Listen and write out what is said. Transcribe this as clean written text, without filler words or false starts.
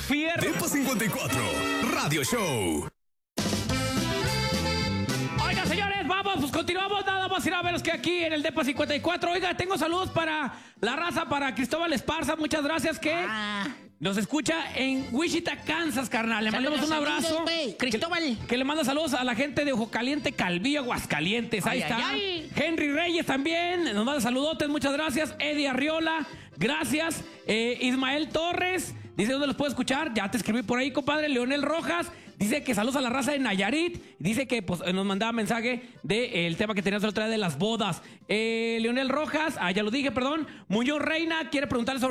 fierro. Depa 54, Radio Show. Oiga, señores, vamos, pues continuamos. Nada más ir a veros que aquí en el Depa 54. Oiga, tengo saludos para la raza, para Cristóbal Esparza. Muchas gracias que nos escucha en Wichita, Kansas, carnal. Le mandamos un abrazo. Cristóbal. Que le manda saludos a la gente de Ojo Caliente, Calvillo, Aguascalientes. Ahí está. Henry Reyes también. Nos manda saludotes. Muchas gracias. Eddie Arriola. Gracias. Ismael Torres. Dice, ¿dónde los puedo escuchar? Ya te escribí por ahí, compadre. Leonel Rojas. Dice que saludos a la raza de Nayarit. Dice que pues, nos mandaba mensaje del tema que tenías la otra vez de las bodas. Leonel Rojas. Ya lo dije, perdón. Muñoz Reina quiere preguntarle sobre